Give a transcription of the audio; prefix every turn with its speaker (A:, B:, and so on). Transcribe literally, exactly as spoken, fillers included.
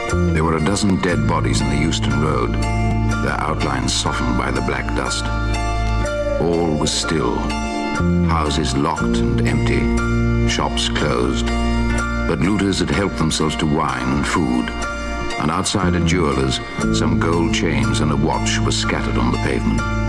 A: There were a dozen dead bodies in the Euston Road, their outlines softened by the black dust. All was still, houses locked and empty, shops closed. But looters had helped themselves to wine and food, and outside a jeweller's, some gold chains and a watch were scattered on the pavement.